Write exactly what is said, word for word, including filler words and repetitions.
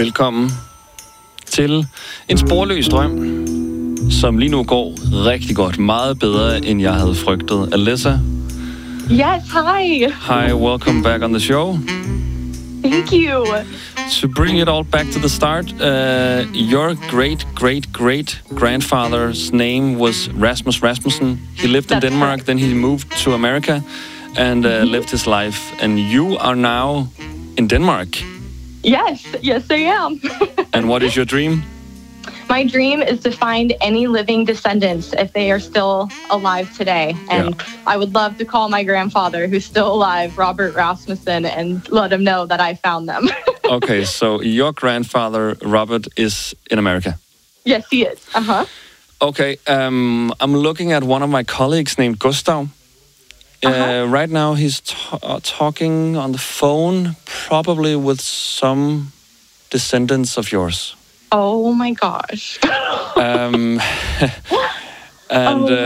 Velkommen til en sporløs drøm, som lige nu går rigtig godt. Meget bedre, end jeg havde frygtet. Alyssa? Yes, hi. Hi, welcome back on the show. Thank you. To bring it all back to the start, uh, your great, great, great grandfather's name was Rasmus Rasmussen. He lived That's in Denmark, correct. then he moved to America and uh, Mm-hmm. lived his life. And you are now in Denmark. Yes, yes, I am. And what is your dream? My dream is to find any living descendants if they are still alive today. And Yeah. I would love to call my grandfather, who's still alive, Robert Rasmussen, and let him know that I found them. Okay, so your grandfather, Robert, is in America. Yes, he is. Uh-huh. Okay, um, I'm looking at one of my colleagues named Gustav. Uh, Uh-huh. right now, he's t- uh, talking on the phone, probably with some descendants of yours. Oh, my gosh. Um, and Oh. uh,